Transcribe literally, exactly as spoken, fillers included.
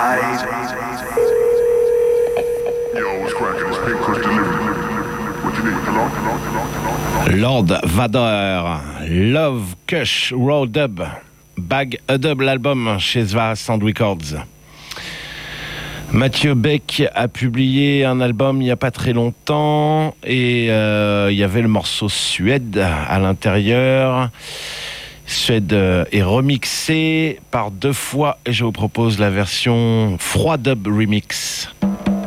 Lord Vader, Love Kush Raw Dub, Bag a Dub, l'album chez Svara Sound Records. Mathieu Beck a publié un album il n'y a pas très longtemps et euh, il y avait le morceau Suède à l'intérieur. Suède est remixé par deux fois et je vous propose la version Froid Dub Remix.